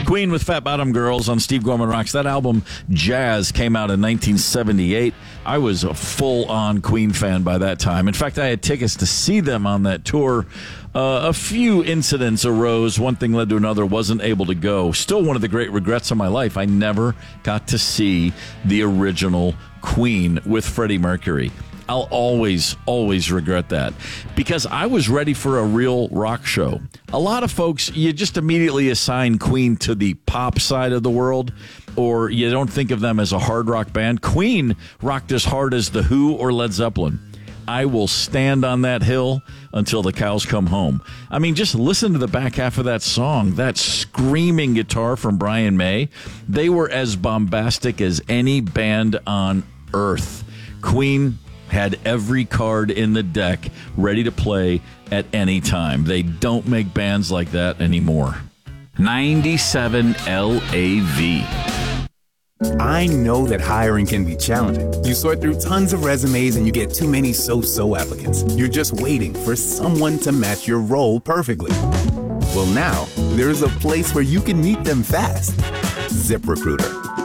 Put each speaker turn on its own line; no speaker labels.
Queen with Fat Bottom Girls on Steve Gorman Rocks. That album, Jazz, came out in 1978. I was a full-on Queen fan by that time. In fact, I had tickets to see them on that tour. A few incidents arose. One thing led to another. Wasn't able to go. Still one of the great regrets of my life. I never got to see the original Queen with Freddie Mercury. I'll always regret that because I was ready for a real rock show. A lot of folks, you just immediately assign Queen to the pop side of the world, or you don't think of them as a hard rock band. Queen rocked as hard as The Who or Led Zeppelin. I will stand on that hill until the cows come home. I mean, just listen to the back half of that song, that screaming guitar from Brian May. They were as bombastic as any band on earth. Queen had every card in the deck ready to play at any time. They don't make bands like that anymore. 97 LAV.
I know that hiring can be challenging. You sort through tons of resumes and you get too many so-so applicants. You're just waiting for someone to match your role perfectly. Well, now, there's a place where you can meet them fast. ZipRecruiter.